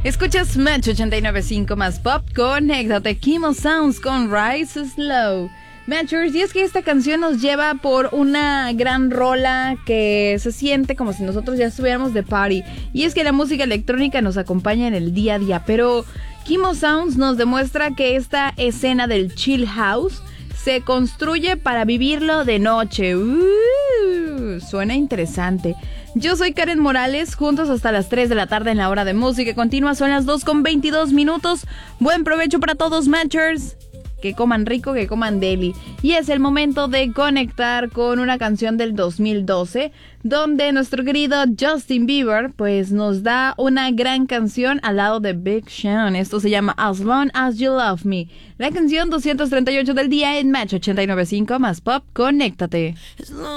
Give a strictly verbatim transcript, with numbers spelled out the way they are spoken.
Escuchas Match ochenta y nueve punto cinco más Pop. Conéctate. Kimo Sounds con Rise Slow. Matchers, y es que esta canción nos lleva por una gran rola que se siente como si nosotros ya estuviéramos de party. Y es que la música electrónica nos acompaña en el día a día, pero Kimo Sounds nos demuestra que esta escena del chill house se construye para vivirlo de noche. Uh, suena interesante. Yo soy Karen Morales, juntos hasta las tres de la tarde en la hora de música continua. Son las dos con veintidós minutos. Buen provecho para todos, Matchers. Que coman rico, que coman deli. Y es el momento de conectar con una canción del dos mil doce, donde nuestro querido Justin Bieber pues nos da una gran canción al lado de Big Sean. Esto se llama As Long As You Love Me. La canción doscientos treinta y ocho del día en Match ochenta y nueve punto cinco más Pop. Conéctate.